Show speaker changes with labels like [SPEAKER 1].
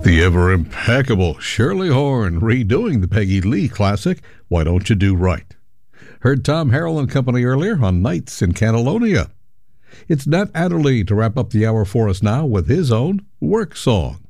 [SPEAKER 1] The ever impeccable Shirley Horn redoing the Peggy Lee classic, Why Don't You Do Right? Heard Tom Harrell and company earlier on Nights in Catalonia. It's Nat Adderley to wrap up the hour for us now with his own work song.